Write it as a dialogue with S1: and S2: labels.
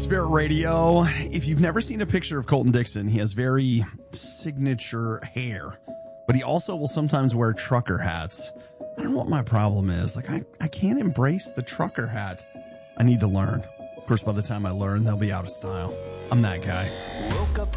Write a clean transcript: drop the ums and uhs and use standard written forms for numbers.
S1: Spirit Radio. If you've never seen a picture of Colton Dixon, he has very signature hair, but he also will sometimes wear trucker hats. I don't know what my problem is. Like, I can't embrace the trucker hat. I need to learn. Of course, by the time I learn, they'll be out of style. I'm that guy.